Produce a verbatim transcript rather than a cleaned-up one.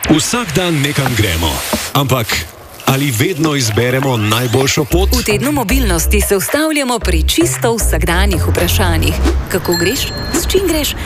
Vsak dan nekam gremo, ampak ali vedno izberemo najboljšo pot? V tednu mobilnosti se ustavljamo pri čisto vsakdanjih vprašanjih. Kako greš, s čim greš